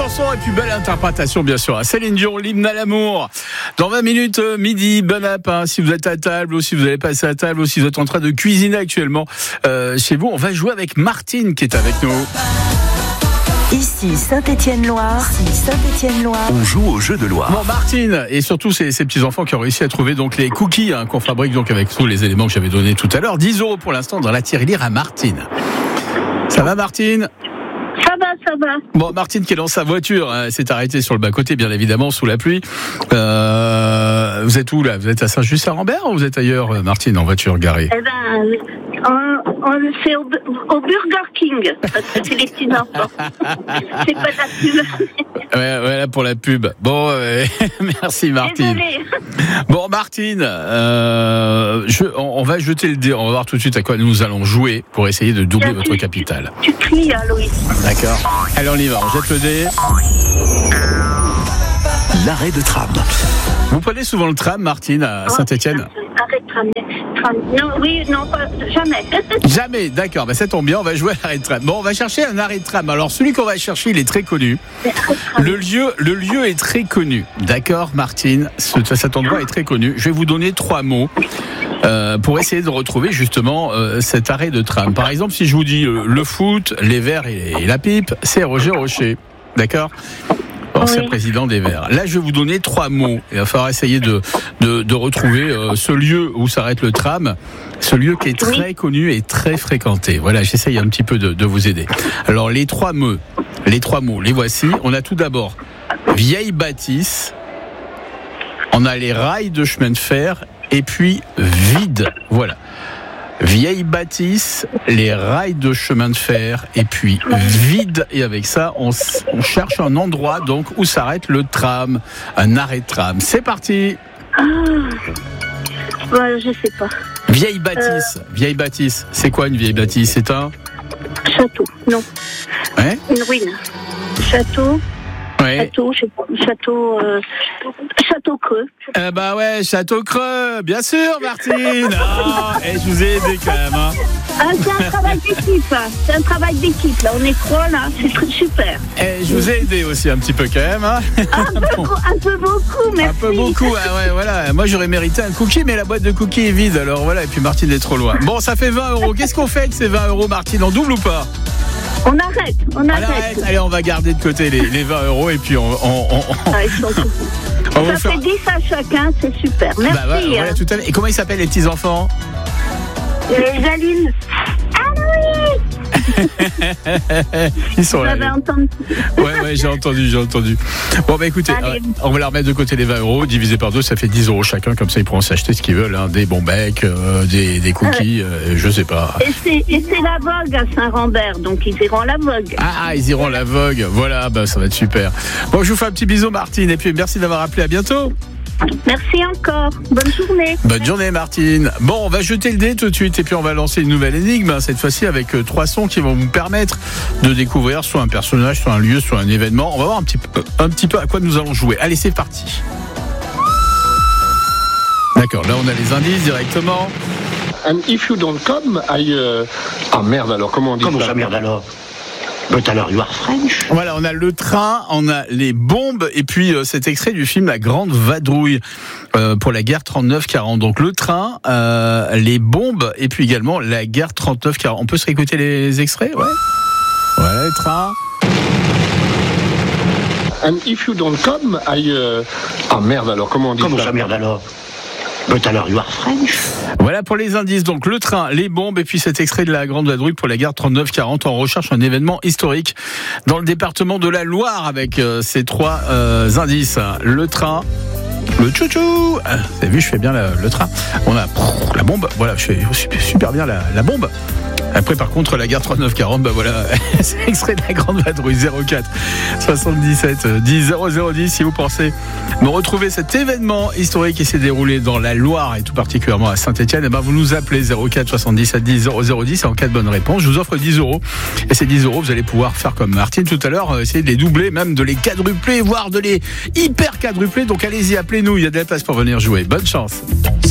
chanson et puis belle interprétation bien sûr. Céline Dion, l'hymne à l'amour. Dans 20 minutes, midi, bon app. Si vous êtes à table ou si vous allez passer à table ou si vous êtes en train de cuisiner actuellement chez vous, on va jouer avec Martine qui est avec nous. Ici Saint-Étienne-Loire. On joue au jeu de Loire. Bon, Martine et surtout ces petits-enfants qui ont réussi à trouver donc les cookies qu'on fabrique donc avec tous les éléments que j'avais donnés tout à l'heure. 10 € pour l'instant dans la tirelire à Martine. Ça va Martine ? Ça va. Bon, Martine qui est dans sa voiture, s'est arrêtée sur le bas-côté, bien évidemment, sous la pluie. Vous êtes où là ? Vous êtes à Saint-Just-à-Rambert ou vous êtes ailleurs, Martine, en voiture garée ? Eh ben, c'est au Burger King, parce que c'est les petits enfants. C'est pas la pub. Ouais, là pour la pub. Bon, merci Martine. Désolée. Bon, Martine, on va jeter le dé. On va voir tout de suite à quoi nous allons jouer pour essayer de doubler votre capitale. Tu cries, Loïs. D'accord. Allez, on y va. On jette le dé. L'arrêt de tram. Vous prenez souvent le tram, Martine, à Saint-Étienne ? Arrêt de tram. Non, pas jamais. Jamais, d'accord. Ça tombe bien, on va jouer à l'arrêt de tram. Bon, on va chercher un arrêt de tram. Alors, celui qu'on va chercher, il est très connu. Le lieu est très connu. D'accord, Martine. Cet endroit est très connu. Je vais vous donner 3 mots pour essayer de retrouver justement cet arrêt de tram. Par exemple, si je vous dis le foot, les Verts et la pipe, c'est Roger Rocher. D'accord ? Ancien président des Verts. Là, je vais vous donner 3 mots. Il va falloir essayer de retrouver ce lieu où s'arrête le tram, ce lieu qui est très connu et très fréquenté. Voilà, j'essaye un petit peu de vous aider. Alors, les 3 mots, les voici. On a tout d'abord vieille bâtisse, on a les rails de chemin de fer et puis vide. Voilà. Vieille bâtisse, les rails de chemin de fer et puis vide. Et avec ça, on cherche un endroit donc où s'arrête le tram, un arrêt de tram. C'est parti. Ouais, je sais pas. Vieille bâtisse. C'est quoi une vieille bâtisse ? C'est un château. Non. Ouais. Une ruine. Château. Ouais. Château Creux. Château Creux, bien sûr, Martine. Et je vous ai aidé quand même. C'est un travail d'équipe. Là, on est 3 là, c'est super. Et je vous ai aidé aussi un petit peu quand même. Un peu beaucoup, merci. Un peu beaucoup, voilà. Moi, j'aurais mérité un cookie, mais la boîte de cookies est vide. Alors voilà, et puis Martine est trop loin. Bon, ça fait 20 €. Qu'est-ce qu'on fait avec ces 20 €, Martine ? On double ou pas ? On arrête. Allez, on va garder de côté les 20 € et puis on ça fait 10 à chacun, c'est super. Merci. Voilà, tout à fait. Et comment ils s'appellent les petits enfants ? Jaline. Ah oui. Ils sont là. Vous avez entendu ? Ouais, j'ai entendu. Bon, écoutez, on va leur mettre de côté les 20 €, divisé par 2, ça fait 10 € chacun, comme ça ils pourront s'acheter ce qu'ils veulent, des bons becs, des cookies, je sais pas. Et c'est la Vogue à Saint-Rambert, donc ils iront à la Vogue. Ils iront à la Vogue, voilà, ça va être super. Bon, je vous fais un petit bisou, Martine, et puis merci d'avoir appelé, à bientôt. Merci encore. Bonne journée. Bonne journée, Martine. Bon, on va jeter le dé tout de suite et puis on va lancer une nouvelle énigme, cette fois-ci avec 3 sons qui vont vous permettre de découvrir soit un personnage, soit un lieu, soit un événement. On va voir un petit peu à quoi nous allons jouer. Allez, c'est parti. D'accord, là on a les indices directement. And if you don't come, merde alors, comment on dit ça ? Comment ça, merde alors ? But alors, you are French. Voilà, on a le train, on a les bombes, et puis cet extrait du film La Grande Vadrouille pour la guerre 39-40. Donc le train, les bombes, et puis également la guerre 39-40. On peut se réécouter les extraits ? Ouais. Voilà, les trains. And if you don't come, merde alors, comment on dit ça ? Comment ça, merde alors ? But alors, you are French. Voilà pour les indices. Donc le train, les bombes et puis cet extrait de La Grande Vadrouille pour la guerre 39-40. On recherche un événement historique dans le département de la Loire avec ces 3 indices. Le train, le tchou-tchou. Vous avez vu, je fais bien le train. On a la bombe. Voilà, je fais super bien la bombe. Après, par contre, la guerre 39-40, voilà, c'est extrait de La Grande Vadrouille. 04 77 10 0010. Si vous pensez me retrouver cet événement historique qui s'est déroulé dans la Loire et tout particulièrement à Saint-Étienne, vous nous appelez 04 77 10 0010. En cas de bonne réponse, je vous offre 10 €. Et ces 10 €, vous allez pouvoir faire comme Martine tout à l'heure, essayer de les doubler, même de les quadrupler, voire de les hyper quadrupler. Donc allez-y, appelez-nous. Il y a de la place pour venir jouer. Bonne chance.